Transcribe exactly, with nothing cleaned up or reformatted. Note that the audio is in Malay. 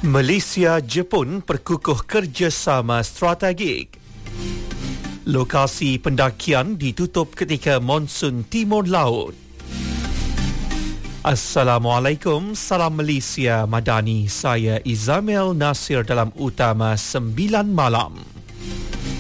Malaysia Jepun perkukuh kerjasama strategik. Lokasi pendakian ditutup ketika monsun Timur Laut. Assalamualaikum, salam Malaysia Madani. Saya Izamil Nasir dalam Utama sembilan Malam.